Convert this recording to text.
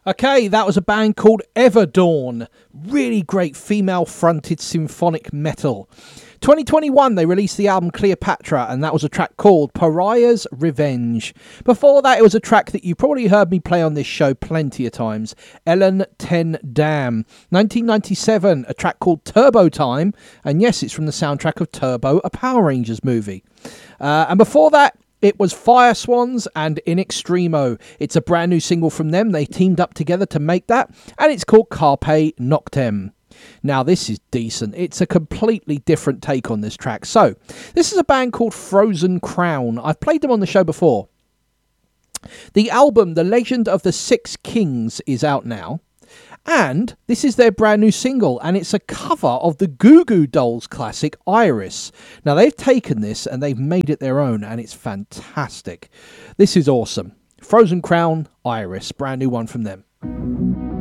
Okay, that was a band called Everdawn. Really great female-fronted symphonic metal. 2021, they released the album Cleopatra, and that was a track called Pariah's Revenge. Before that, it was a track that you probably heard me play on this show plenty of times, Ellen Ten Dam. 1997, a track called Turbo Time, and yes, it's from the soundtrack of Turbo, a Power Rangers movie. And before that, it was Fire Swans and In Extremo. It's a brand new single from them. They teamed up together to make that, and it's called Carpe Noctem. Now, this is decent. It's a completely different take on this track. So, this is a band called Frozen Crown. I've played them on the show before. The album, The Legend of the Six Kings, is out now. And this is their brand new single, and it's a cover of the Goo Goo Dolls classic Iris. Now, they've taken this and they've made it their own, and it's fantastic. This is awesome. Frozen Crown, Iris, brand new one from them.